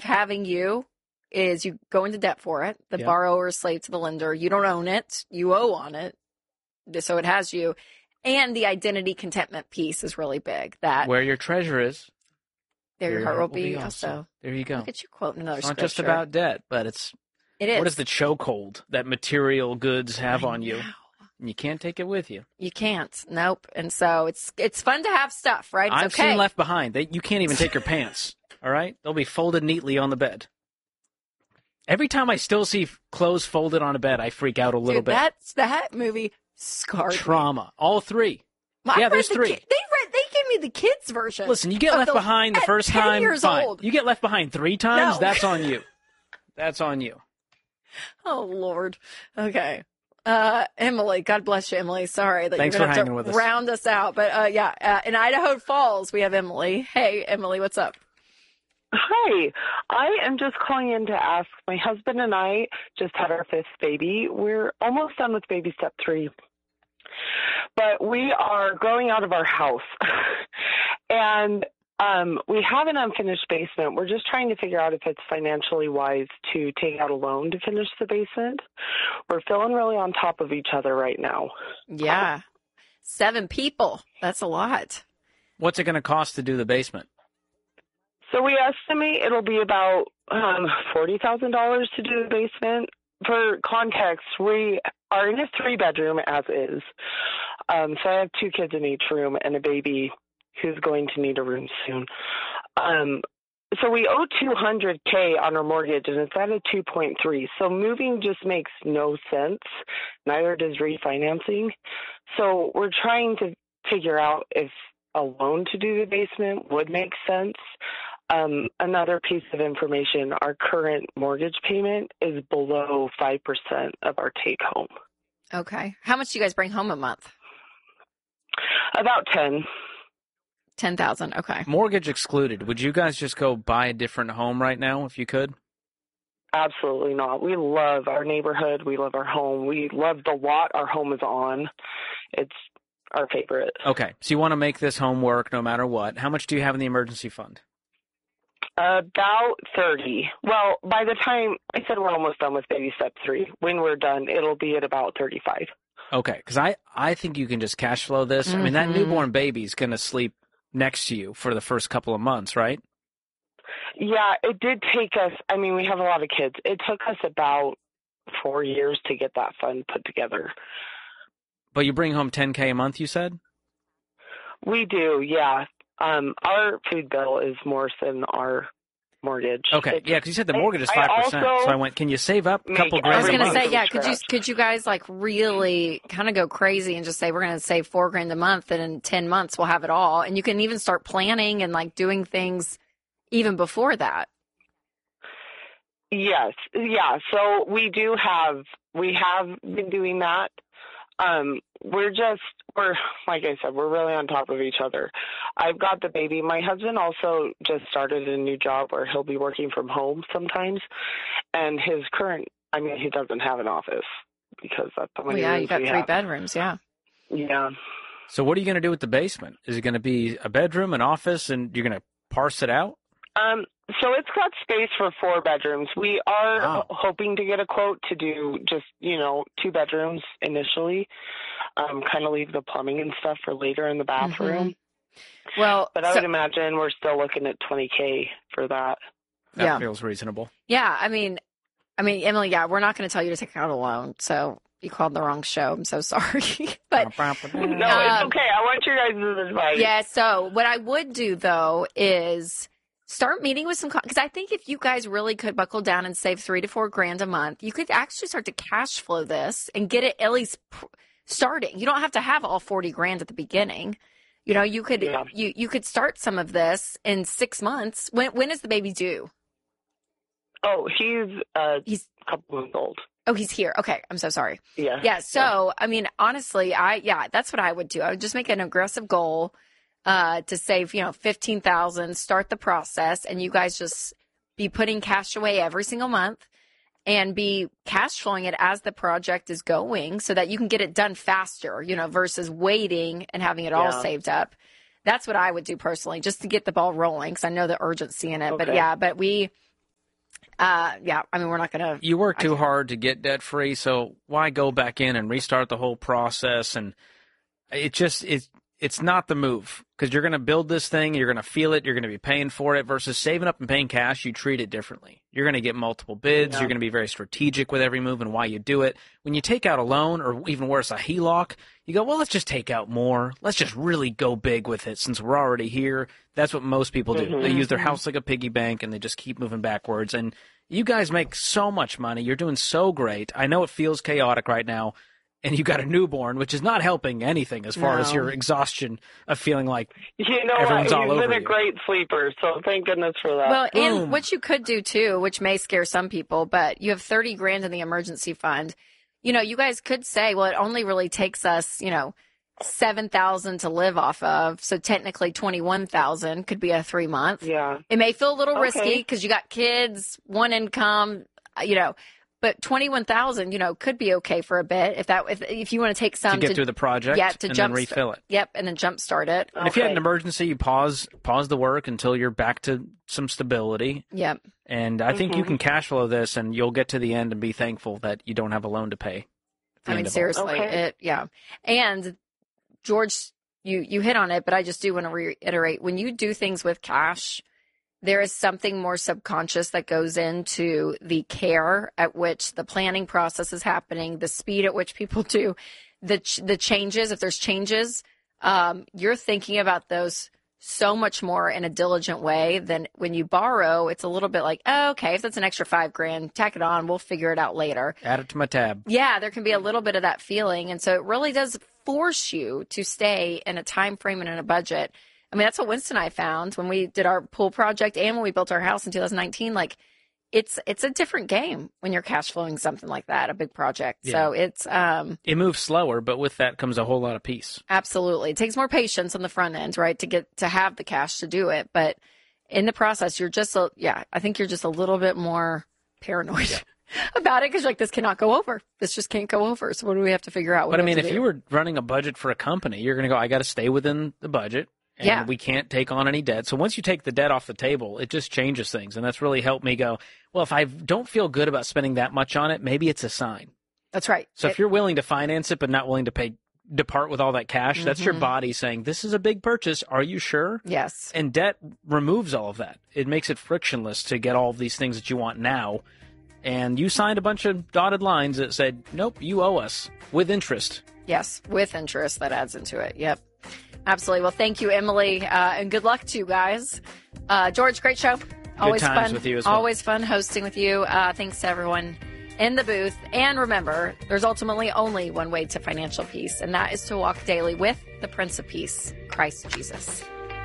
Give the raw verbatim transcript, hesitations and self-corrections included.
having you is you go into debt for it. The Yep. borrower is slave to the lender. You don't own it. You owe on it. So it has you. And the identity contentment piece is really big. That Where your treasure is, there your heart will be also. also. There you go. Look at you quoting another It's not scripture. just about debt, but it's It is. what is the chokehold that material goods have I on you? know. And you can't take it with you. You can't. Nope. And so it's it's fun to have stuff, right? It's I've okay. seen Left Behind. They, you can't even take your pants. All right? They'll be folded neatly on the bed. Every time I still see clothes folded on a bed, I freak out a little Dude, bit. That's that movie scarred me. Trauma. All three. I yeah, read there's the three. ki- they read. They gave me the kids version. Listen, you get of left the- behind the at first ten time, years fine. old. You get left behind three times, No. that's on you. That's on you. Oh Lord. Okay. Uh, Emily, God bless you, Emily. Sorry that Thanks you're gonna for have hanging to with us. round us out, but uh, yeah, uh, in Idaho Falls we have Emily. Hey, Emily, what's up? Hi, I am just calling in to ask. My husband and I just had our fifth baby. We're almost done with baby step three, but we are growing out of our house. and um, we have an unfinished basement. We're just trying to figure out if it's financially wise to take out a loan to finish the basement. We're feeling really on top of each other right now. Yeah, seven people. That's a lot. What's it going to cost to do the basement? So we estimate it'll be about um, forty thousand dollars to do the basement. For context, we are in a three-bedroom as is. Um, so I have two kids in each room and a baby who's going to need a room soon. Um, so we owe two hundred K on our mortgage, and it's at a two point three. So moving just makes no sense. Neither does refinancing. So we're trying to figure out if a loan to do the basement would make sense. Um, another piece of information, our current mortgage payment is below five percent of our take home. Okay. How much do you guys bring home a month? About ten. ten thousand. Okay. Mortgage excluded. Would you guys just go buy a different home right now if you could? Absolutely not. We love our neighborhood. We love our home. We love the lot our home is on. It's our favorite. Okay. So you want to make this home work no matter what. How much do you have in the emergency fund? About thirty. Well, by the time I said we're almost done with baby step three, when we're done, it'll be at about thirty-five. Okay. Because I, I think you can just cash flow this. Mm-hmm. I mean, that newborn baby's going to sleep next to you for the first couple of months, right? Yeah, it did take us, I mean, we have a lot of kids. It took us about four years to get that fund put together. But you bring home ten K a month, you said? We do, yeah. Um, our food bill is more than our mortgage. Okay, It's, yeah, because you said the mortgage is I five percent. also So I went, can you save up a make couple I grand was a gonna month? say, from yeah. Could you scratch. could you guys like really kind of go crazy and just say we're gonna save four grand a month, and in ten months we'll have it all, and you can even start planning and like doing things even before that. Yes, yeah. So we do have, we have been doing that. Um, we're just, we're, like I said, we're really on top of each other. I've got the baby. My husband also just started a new job where he'll be working from home sometimes. And his current, I mean, he doesn't have an office because that's how Oh many yeah, rooms you got we three have. bedrooms. Yeah. Yeah. So what are you going to do with the basement? Is it going to be a bedroom, an office, and you're going to parse it out? Um, so it's got space for four bedrooms. We are Wow. hoping to get a quote to do just, you know, two bedrooms initially, um, kind of leave the plumbing and stuff for later in the bathroom. Well, But I so- would imagine we're still looking at twenty K for that. That yeah, feels reasonable. yeah. I mean, I mean, Emily, yeah, we're not going to tell you to take out a loan. So you called the wrong show. I'm so sorry, but No, Um, it's okay. I want your guys' advice. yeah. So what I would do though is start meeting with some, because I think if you guys really could buckle down and save three to four grand a month, you could actually start to cash flow this and get it at least pr- starting. You don't have to have all forty grand at the beginning. You know, you could Yeah. you you could start some of this in six months. When when is the baby due? Oh, he's uh, He's a couple months old. oh he's here. Okay, I'm so sorry. Yeah. Yeah. So, I mean, honestly, I, yeah, that's what I would do. I would just make an aggressive goal, uh, to save, you know, fifteen thousand, start the process, and you guys just be putting cash away every single month and be cash flowing it as the project is going so that you can get it done faster, you know, versus waiting and having it all Yeah. saved up. That's what I would do personally, just to get the ball rolling, because I know the urgency in it. But Okay. yeah, but we, uh, yeah, I mean, we're not going to. You work too can't. hard to get debt free, so why go back in and restart the whole process? And it just it's it's not the move, because you're going to build this thing, you're going to feel it, you're going to be paying for it. Versus saving up and paying cash, you treat it differently. You're going to get multiple bids. Yeah. You're going to be very strategic with every move and why you do it. When you take out a loan, or even worse, a H E L O C, you go, well, let's just take out more. Let's just really go big with it since we're already here. That's what most people do. Mm-hmm. They use their house like a piggy bank, and they just keep moving backwards. And you guys make so much money. You're doing so great. I know it feels chaotic right now, and you got a newborn, which is not helping anything as far No. as your exhaustion of feeling like You know everyone's what? all He's over been a you. great sleeper, so thank goodness for that. Well, Boom. and what you could do too, which may scare some people, but you have thirty grand in the emergency fund. You know, you guys could say, well, it only really takes us, you know, seven thousand to live off of. So technically twenty-one thousand could be a three month. yeah. It may feel a little Okay. risky because you got kids, one income, uh, you know, but twenty-one thousand, you know, could be okay for a bit if that if if you want to take some to get through the project yeah, to and jump then refill it. Yep, and then jump start it. And if you had an Okay. emergency, you pause pause the work until you're back to some stability. Yep. And I think you Mhm. can cash flow this, and you'll get to the end and be thankful that you don't have a loan to pay. at the I end mean, of all. seriously, Okay. it, yeah. And George, you, you hit on it, but I just do want to reiterate, when you do things with cash, there is something more subconscious that goes into the care at which the planning process is happening, the speed at which people do the, ch- the changes. If there's changes, um, you're thinking about those so much more in a diligent way than when you borrow. It's a little bit like, oh, okay, if that's an extra five grand, tack it on. We'll figure it out later. Add it to my tab. Yeah, there can be a little bit of that feeling. And so it really does force you to stay in a time frame and in a budget. I mean, that's what Winston and I found when we did our pool project and when we built our house in two thousand nineteen. Like, it's it's a different game when you're cash flowing something like that, a big project. So it's um It moves slower, but with that comes a whole lot of peace. absolutely, it takes more patience on the front end, right, to get to have the cash to do it. But in the process, you're just a, yeah, I think you're just a little bit more paranoid about it because you're like, this cannot go over. This just can't go over. So what do we have to figure out? What But do I we have mean, to if do? you were running a budget for a company, you're going to go, I got to stay within the budget. And Yeah. we can't take on any debt. So once you take the debt off the table, it just changes things. And that's really helped me go, well, if I don't feel good about spending that much on it, maybe it's a sign. That's right. So It- if you're willing to finance it but not willing to pay depart with all that cash, that's your Mhm. body saying, this is a big purchase. Are you sure? yes. And debt removes all of that. It makes it frictionless to get all of these things that you want now. And you signed a bunch of dotted lines that said, nope, you owe us with interest. Yes, with interest that adds into it. Yep. Absolutely. Well, thank you, Emily, uh, and good luck to you guys. Uh, George, great show. Always times fun with you as well. Always fun hosting with you. Uh, thanks to everyone in the booth. And remember, there's ultimately only one way to financial peace, and that is to walk daily with the Prince of Peace, Christ Jesus.